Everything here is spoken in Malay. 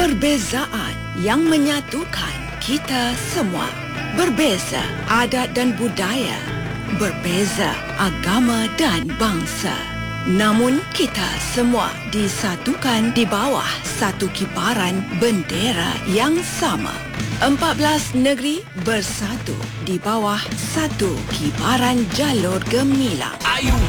Perbezaan yang menyatukan kita semua. Berbeza adat dan budaya, berbeza agama dan bangsa. Namun kita semua disatukan di bawah satu kibaran bendera yang sama. 14 negeri bersatu di bawah satu kibaran jalur gemilang. Ayu